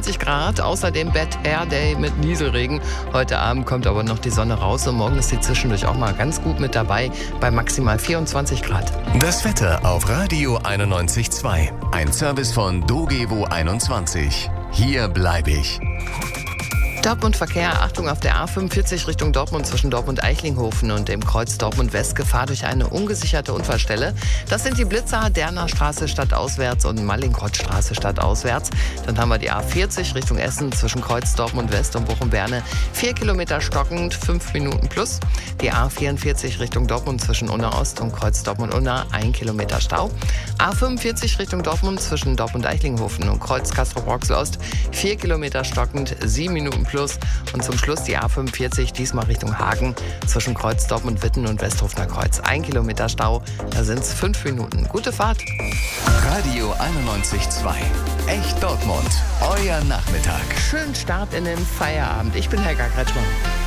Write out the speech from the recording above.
24 Grad, außerdem Bad Hair Day mit Nieselregen. Heute Abend kommt aber noch die Sonne raus und morgen ist sie zwischendurch auch mal ganz gut mit dabei bei maximal 24 Grad. Das Wetter auf Radio 91.2. Ein Service von Dogevo 21. Hier bleibe ich. Dortmund-Verkehr, Achtung auf der A45 Richtung Dortmund zwischen Dortmund-Eichlinghofen und dem Kreuz Dortmund-West, Gefahr durch eine ungesicherte Unfallstelle. Das sind die Blitzer, Derner Straße stadtauswärts und Mallinckrodtstraße stadtauswärts. Dann haben wir die A40 Richtung Essen zwischen Kreuz Dortmund-West und Bochum-Berne. 4 Kilometer stockend, 5 Minuten plus. Die A44 Richtung Dortmund zwischen Unna-Ost und Kreuz Dortmund-Unna, 1 Kilometer Stau. A45 Richtung Dortmund zwischen Dortmund-Eichlinghofen und Kreuz Castrop-Rauxel-Ost, 4 Kilometer stockend, 7 Minuten plus. Und zum Schluss die A45, diesmal Richtung Hagen, zwischen Kreuz Dortmund-Witten und Westhofener Kreuz. 1 Kilometer Stau, da sind es 5 Minuten. Gute Fahrt. Radio 91.2. Echt Dortmund. Euer Nachmittag. Schönen Start in den Feierabend. Ich bin Helga Kretschmann.